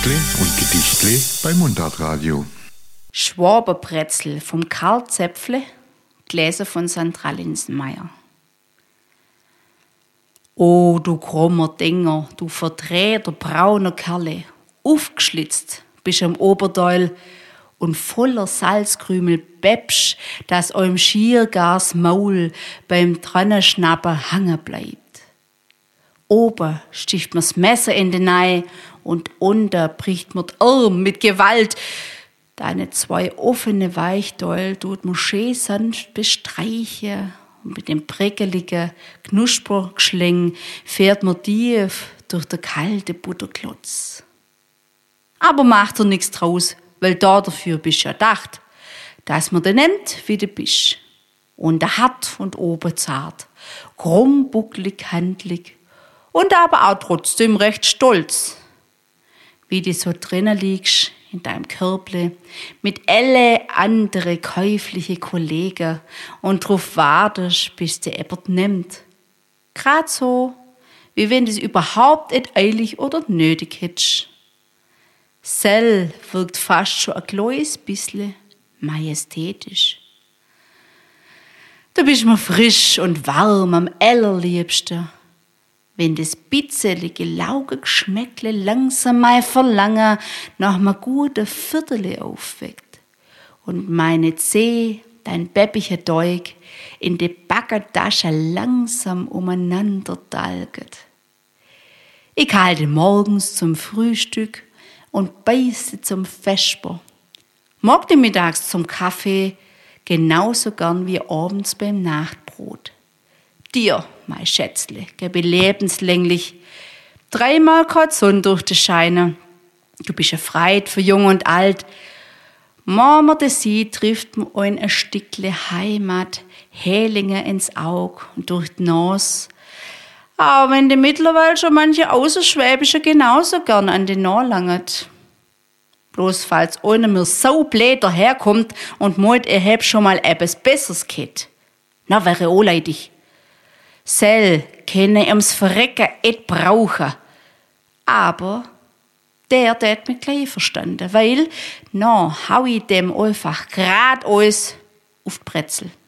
Textle und Gedichtle bei Mundartradio. Schwaberbrezel vom Karl Zäpfle, gelesen von Sandra Linsenmeier. O, du krummer Dinger, du verdrehter brauner Kerle, aufgeschlitzt bist am Oberdeul und voller Salzkrümel bäbsch, dass eurem Schiergars Maul beim Trannenschnappen hangen bleibt. Oben sticht mir's Messer in den Ei und unter bricht mir Arm mit Gewalt. Deine zwei offene Weichdäul tut mir schön sanft bestreichen und mit dem prickeligen Knuspergeschling fährt mir tief durch der kalte Butterklotz. Aber macht er nix draus, weil dafür bist ja dacht, dass man den nimmt, wie du bist. Und hart und oben zart, krumm, bucklig, handlig und aber auch trotzdem recht stolz. Wie du so drinnen liegst in deinem Körble mit alle andere käufliche Kollegen und drauf wartest, bis der jemand nimmt. Grad so, wie wenn du es überhaupt nicht eilig oder nötig hättest. Sell wirkt fast schon ein kleines bisschen majestätisch. Du bist mir frisch und warm am allerliebsten, wenn das bitzelige, Laugengeschmäckle langsam mein Verlangen nach einem guten Viertel aufweckt und meine Zeh, dein bäppiger Teig, in die Backertasche langsam umeinander dalget. Ich halte morgens zum Frühstück und beiße zum Vesper. Mag die mittags zum Kaffee genauso gern wie abends beim Nachtbrot. Dir, mein Schätzle, gebe ich lebenslänglich 3-mal keine Sonne durch die Scheine. Du bist erfreut für Jung und Alt. Mama de sie trifft mir ein Stückle Heimat, Hälinger ins Aug und durch die Nase. Aber wenn die mittlerweile schon manche Außerschwäbische genauso gern an den Nase langt. Bloß falls einer mir so blöd daherkommt und meint, er hätt schon mal etwas Besseres gehabt. Na, wäre auch leidig. Sell kenne ums Verrecken et brauchen. Aber der hat mich gleich verstanden, weil, hau ich dem einfach grad alles auf die Brezel.